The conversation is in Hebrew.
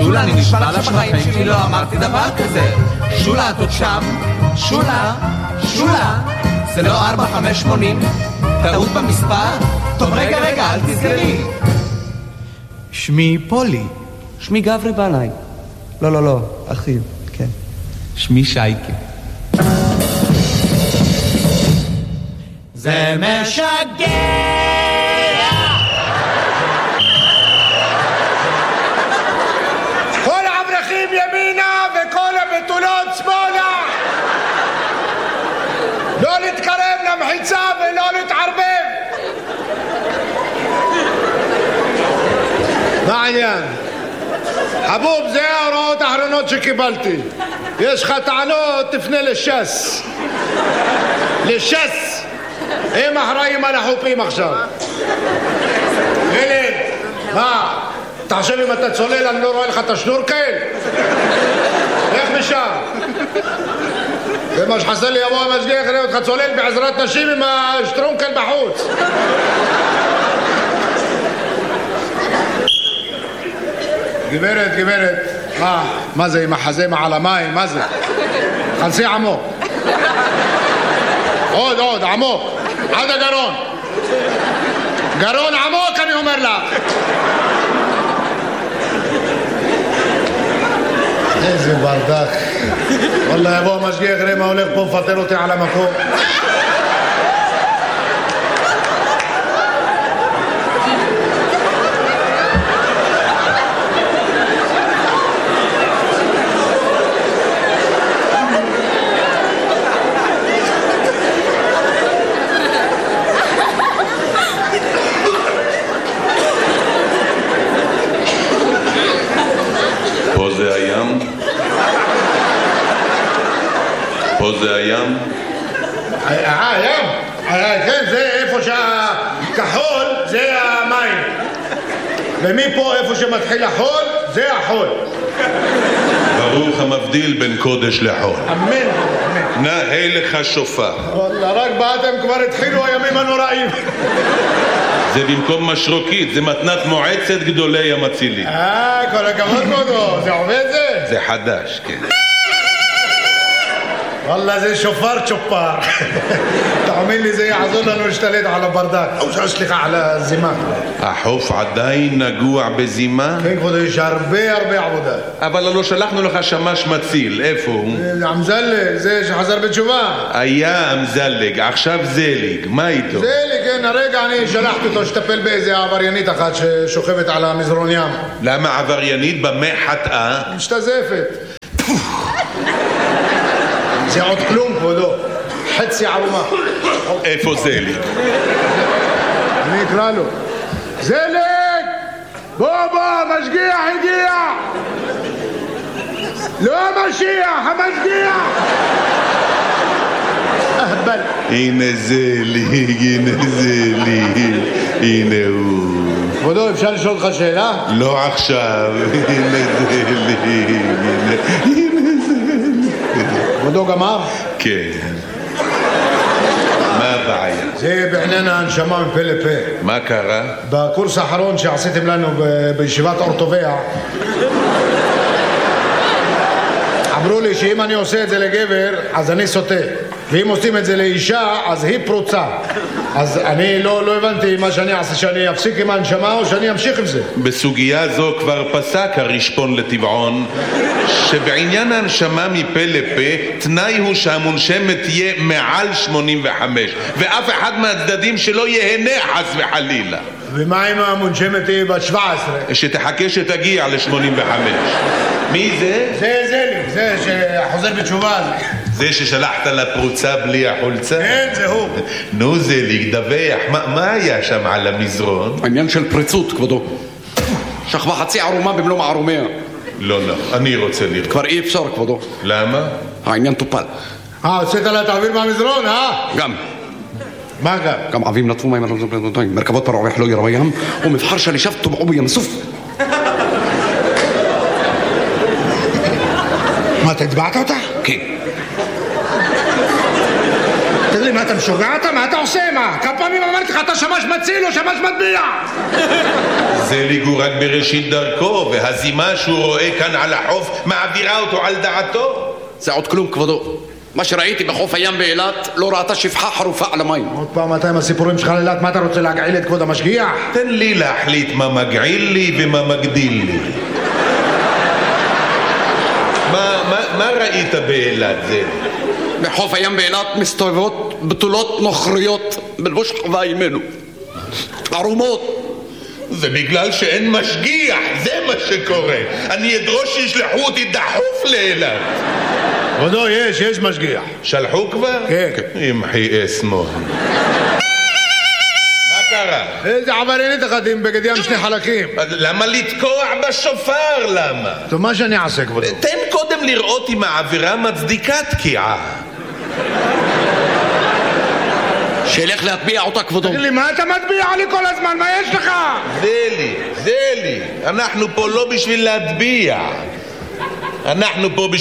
שולה, אני נשבע לך בחיים שלי לא אמרתי דבר כזה. שולה, את עוד שם? שולה, שולה, זה לא 4580? טעות במספר? טוב, רגע, אל תסגרי. שמי פולי. שמי גברי בנאי. לא, אחיו, כן. שמי שייקה. זה משגע. כל האברכים ימינה וכל הבתולות שמאלה. לא להתקרב למחיצה ולא להתערבב. מה העניין? חבוב, זה ההוראות האחרונות שקיבלתי. יש לך טענות, תפנה לש"ס. לש"ס. הם אחראים על החופים עכשיו. ילד, מה? אתה חושב אם אתה צולל אני לא רואה לך את השנורקל? איך משם? ומה שחסר לי יבוא המשגיח יראה אותך צולל בעזרת נשים עם השטרונקל בחוץ. גברת, מה זה עם החזה מעל המים? מה זה? חלסי עמוק. עוד, עמוק. עד הגרון. גרון עמוק אני אומר לך. איזה ברדק. וואלה יבוא המשגיח יראה מה הולך פה מפטר אותי על המקום. פה זה הים? הים? כן, זה איפה שהכחול זה המים. ומפה איפה שמתחיל החול זה החול. ברוך המבדיל בין קודש לחול. אמן. נאה לך שופר. וואלה, רק באתם כבר התחילו הימים הנוראים. זה במקום משרוקית, זה מתנת מועצת גדולי המצילים. כל הכבוד כבודו, זה עובד זה? זה חדש, כן. וואלה זה שופר צ'ופר. תאמין לי זה יעזור לנו להשתלט על הברדק. סליחה, על הזימה. החוף עדיין נגוע בזימה? כן כבודו, יש הרבה עבודה. אבל לא שלחנו לך שמש מציל, איפה הוא? אמזלה, זה שחזר בתשובה. היה אמזלג, עכשיו זליג, מה איתו? זליג, כן, הרגע אני שלחתי אותו שטפל באיזה עבריינית אחת ששוכבת על המזרון ים. למה עבריינית? במה חטאה? משתזפת. זה עוד כלום כבודו, חצי ערומה. איפה זליג? אני אקרא לו. זליג! בוא, משגיח הגיע! לא המשיח, המשגיח! אהבל. הנה זליג, הנה הוא. כבודו, אפשר לשאול אותך שאלה? לא עכשיו, הנה זליג, כבודו גמר? כן. מה הבעיה? זה בעניין ההנשמה מפה לפה. מה קרה? בקורס האחרון שעשיתם לנו בישיבת אורטוביה אמרו לי שאם אני עושה את זה לגבר אז אני סוטה, ואם עושים את זה לאישה אז היא פרוצה. אז אני לא הבנתי מה שאני אעשה, שאני אפסיק עם ההנשמה או שאני אמשיך עם זה. בסוגיה זו כבר פסק הרשפון לטבעון שבעניין ההנשמה מפה לפה תנאי הוא שהמונשמת תהיה מעל 85 ואף אחד מהצדדים שלא יהנה חס וחלילה. ומה אם המונשמת היא בת 17? שתחכה שתגיע ל-85. מי זה? זה שחוזר בתשובה. זה ששלחת לפרוצה בלי החולצה? כן, זה הוא. נו זה דווח, מה היה שם על המזרון? העניין של פריצות, כבודו. שכבה חצי ערומה במלוא מערומיה. לא, אני רוצה לראות. כבר אי אפשר, כבודו. למה? העניין טופל. הוצאת לה תעביר מהמזרון, גם. מה גם? גם עבים נטפו מים, מרכבות פרעוח לא ירו ים, ומבחר שלישיו טובעו בים סוף. מה, אתה הצבעת אותה? כן. תגיד לי, מה אתה משוגע? מה אתה עושה? מה? כמה פעמים אמרתי לך, אתה שמש מציל או שמש מטביע? זליג הוא רק בראשית דרכו, והזימה שהוא רואה כאן על החוף מעבירה אותו על דעתו. זה עוד כלום, כבודו. מה שראיתי בחוף הים באילת לא ראתה שפחה חרופה על המים. עוד פעם אתה עם הסיפורים שלך לאילת, מה אתה רוצה להגעיל את כבוד המשגיח? תן לי להחליט מה מגעיל לי ומה מגדיל לי. מה ראית באילת זה? בחוף הים באילת מסתובבות בתולות נוכריות בלבוש חווה ימינו. ערומות. זה בגלל שאין משגיח, זה מה שקורה. אני אדרוש שישלחו אותי דחוף לאילת. כבודו, יש משגיח. שלחו כבר? כן. ימחי אסמו. מה קרה? איזה עבריינית אחת עם בגד ים שני חלקים. למה לתקוע בשופר? למה? טוב, מה שאני אעשה, כבודו? תן קודם לראות אם העבירה מצדיקה תקיעה. שילך להטביע אותה, כבודו. תגיד לי, מה אתה מטביע לי כל הזמן? מה יש לך? זה לי. אנחנו פה לא בשביל להטביע. אנחנו פה בשביל